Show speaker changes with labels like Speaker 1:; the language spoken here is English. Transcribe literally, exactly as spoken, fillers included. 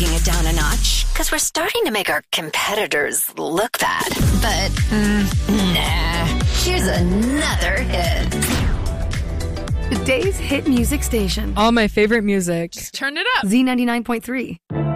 Speaker 1: taking it down a notch because we're starting to make our competitors look bad. But, mm, nah. Here's another hit.
Speaker 2: Today's hit music station.
Speaker 3: All my favorite music.
Speaker 4: Just turn it up.
Speaker 2: Z ninety-nine point three.